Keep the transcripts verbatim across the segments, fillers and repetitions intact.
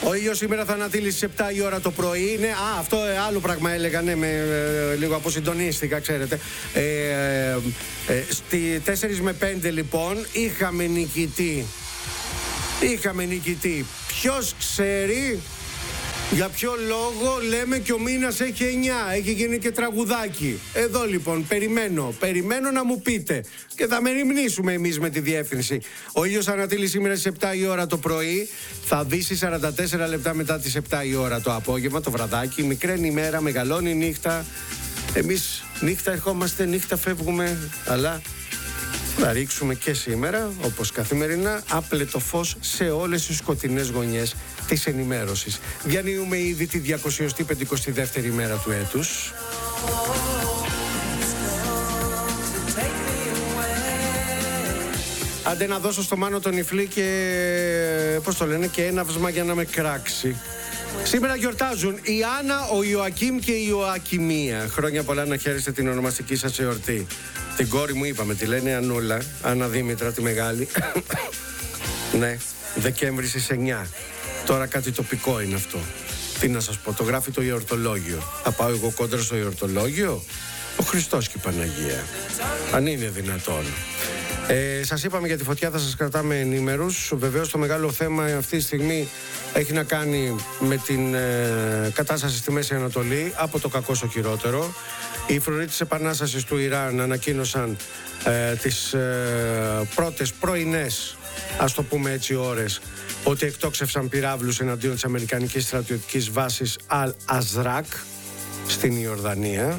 Ο ήλιος σήμερα θα ανατείλει στις επτά η ώρα το πρωί. Ναι, α, αυτό ε, άλλο πράγμα έλεγα, ναι, με, ε, λίγο αποσυντονίστηκα, ξέρετε. Ε, ε, ε, στη τέσσερα με πέντε λοιπόν είχαμε νικητή. Είχαμε νικητή. Ποιος ξέρει για ποιο λόγο λέμε και ο μήνας έχει εννιά, έχει γίνει και τραγουδάκι. Εδώ λοιπόν περιμένω, περιμένω να μου πείτε και θα μεριμνήσουμε εμείς με τη διεύθυνση. Ο ήλιος ανατείλει σήμερα στις επτά η ώρα το πρωί, θα δύσει σαράντα τέσσερα λεπτά μετά τις επτά η ώρα το απόγευμα, το βραδάκι. Μικραίνει η μέρα, μεγαλώνει η νύχτα. Εμείς νύχτα ερχόμαστε, νύχτα φεύγουμε, αλλά θα ρίξουμε και σήμερα, όπως καθημερινά, άπλετο φως σε όλες τις σκοτεινές γωνιές της ενημέρωσης. Διανύουμε ήδη τη διακόσια πενηκοστή δεύτερη μέρα του έτους. Άντε να δώσω στο Μάνο τον Ιφλή και, πώς το λένε, και έναυσμα για να με κράξει. Σήμερα γιορτάζουν η Άννα, ο Ιωακήμ και η Ιωακημία. Χρόνια πολλά να χαίρεστε την ονομαστική σας εορτή. Την κόρη μου είπαμε, τη λένε Ανούλα, Άννα Δήμητρα τη μεγάλη. Ναι, Δεκέμβρη στις εννιά. Τώρα κάτι τοπικό είναι αυτό. Τι να σας πω, το γράφει το Ιορτολόγιο. Θα πάω εγώ κόντρα στο Ιορτολόγιο? Ο Χριστός και η Παναγία. Αν είναι δυνατόν. Ε, σας είπαμε για τη φωτιά, θα σας κρατάμε ενήμερους. Βεβαίως το μεγάλο θέμα αυτή τη στιγμή έχει να κάνει με την ε, κατάσταση στη Μέση Ανατολή, από το κακό στο χειρότερο. Οι φρουροί της Επανάστασης του Ιράν ανακοίνωσαν ε, τις ε, πρώτες πρωινές, ας το πούμε έτσι, ώρες, ότι εκτόξευσαν πυράβλους εναντίον της αμερικανικής στρατιωτικής βάσης Αλ-Αζράκ στην Ιορδανία.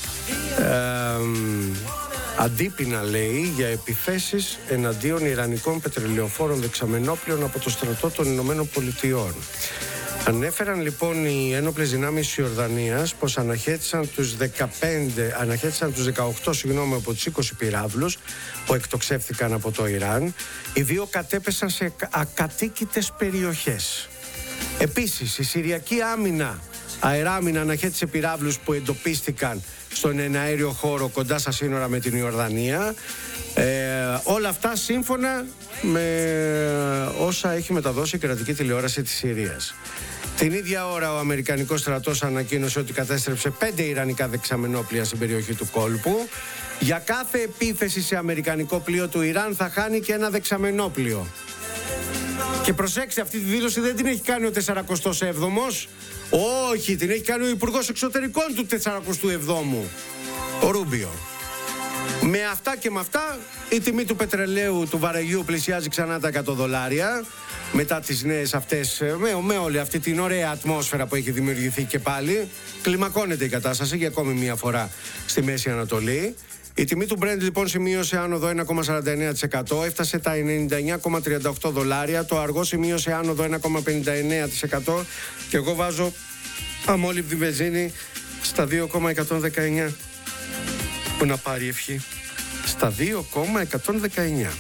Ε, Αντίπεινα, λέει, για επιθέσεις εναντίον ιρανικών πετρελαιοφόρων δεξαμενόπλων από το στρατό των Ηνωμένων Πολιτειών. Ανέφεραν λοιπόν οι ένοπλες δυνάμεις της Ιορδανίας πως αναχέτησαν τους δεκαπέντε, αναχέτησαν τους δεκαοκτώ συγγνώμη, από τους είκοσι πυράβλους που εκτοξεύθηκαν από το Ιράν. Οι δύο κατέπεσαν σε ακατοίκητες περιοχές. Επίσης, η Συριακή άμυνα, αεράμυνα, αναχέτησε πυράβλους που εντοπίστηκαν στον εναέριο χώρο κοντά στα σύνορα με την Ιορδανία. Ε, όλα αυτά σύμφωνα με όσα έχει μεταδώσει η κρατική τηλεόραση της Συρίας. Την ίδια ώρα ο Αμερικανικός στρατός ανακοίνωσε ότι κατέστρεψε πέντε ιρανικά δεξαμενόπλια στην περιοχή του κόλπου. Για κάθε επίθεση σε αμερικανικό πλοίο του Ιράν θα χάνει και ένα δεξαμενόπλιο. Και προσέξτε, αυτή τη δήλωση δεν την έχει κάνει ο σαραντά έβδομος. Όχι, την έχει κάνει ο Υπουργός Εξωτερικών του σαράντα εβδόμου, ο Ρούμπιο. Με αυτά και με αυτά, η τιμή του πετρελαίου, του βαρελιού, πλησιάζει ξανά τα εκατό δολάρια. Μετά τις νέες αυτές, με, με όλη αυτή την ωραία ατμόσφαιρα που έχει δημιουργηθεί και πάλι, κλιμακώνεται η κατάσταση για ακόμη μία φορά στη Μέση Ανατολή. Η τιμή του Brent λοιπόν σημείωσε άνοδο ένα κόμμα σαράντα εννέα τοις εκατό, έφτασε τα ενενήντα εννέα κόμμα τριάντα οκτώ δολάρια. Το αργό σημείωσε άνοδο ένα κόμμα πενήντα εννέα τοις εκατό και εγώ βάζω αμόλυβδη βενζίνη στα δύο κόμμα εκατόν δεκαεννέα. Που να πάρει ευχή. Στα δύο κόμμα εκατόν δεκαεννέα.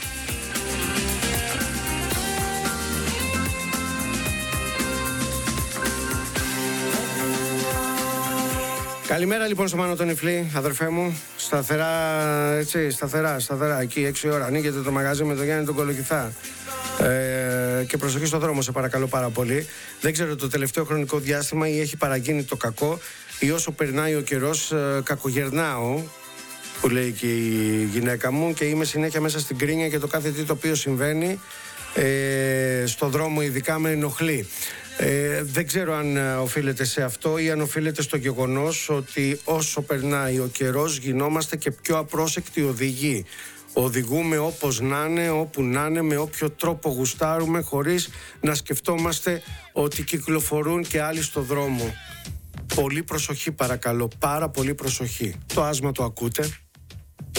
Καλημέρα λοιπόν στο Μάνο τον Ιφλή, αδερφέ μου. Σταθερά, έτσι, σταθερά, σταθερά. Εκεί έξι ώρα ανοίγεται το μαγαζί με τον Γιάννη τον Κολοκυθά. Ε, και προσοχή στο δρόμο, σε παρακαλώ πάρα πολύ. Δεν ξέρω το τελευταίο χρονικό διάστημα ή έχει παραγίνει το κακό ή όσο περνάει ο καιρός ε, κακογερνάω, που λέει και η γυναίκα μου, και είμαι συνέχεια μέσα στην κρίνια και το κάθε τι το οποίο συμβαίνει ε, στον δρόμο ειδικά με ενοχλεί. Ε, δεν ξέρω αν οφείλεται σε αυτό ή αν οφείλεται στο γεγονός ότι όσο περνάει ο καιρός γινόμαστε και πιο απρόσεκτοι οδηγοί. Οδηγούμε όπως να είναι, όπου να είναι, με όποιο τρόπο γουστάρουμε, χωρίς να σκεφτόμαστε ότι κυκλοφορούν και άλλοι στο δρόμο. Πολύ προσοχή παρακαλώ, πάρα πολύ προσοχή. Το άσμα το ακούτε?